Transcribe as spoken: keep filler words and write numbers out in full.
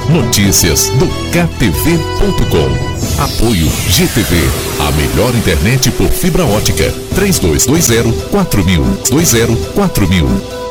Notícias do K T V ponto com. Apoio G T V, a melhor internet por fibra ótica. três dois dois zero quatro mil, dois zero quatro mil.